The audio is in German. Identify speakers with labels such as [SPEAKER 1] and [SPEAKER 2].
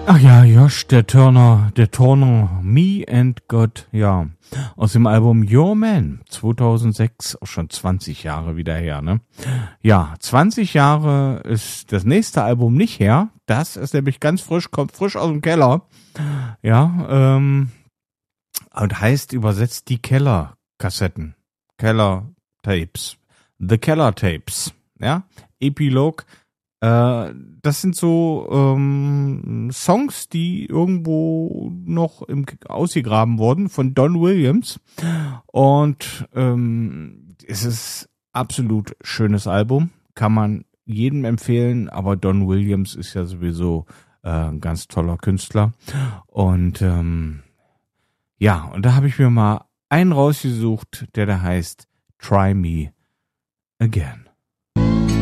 [SPEAKER 1] Ach ja, Josh, der Turner, Me and God, ja, aus dem Album Your Man, 2006, auch schon 20 Jahre wieder her, ne? Ja, 20 Jahre ist das nächste Album nicht her, das ist nämlich ganz frisch, kommt frisch aus dem Keller, ja, und heißt übersetzt die Keller-Kassetten, Keller-Tapes, The Keller-Tapes, ja, Epilog. Das sind so Songs, die irgendwo noch ausgegraben wurden von Don Williams. Und es ist absolut schönes Album. Kann man jedem empfehlen, aber Don Williams ist ja sowieso ein ganz toller Künstler. Und ja, und da habe ich mir mal einen rausgesucht, der da heißt Try Me Again.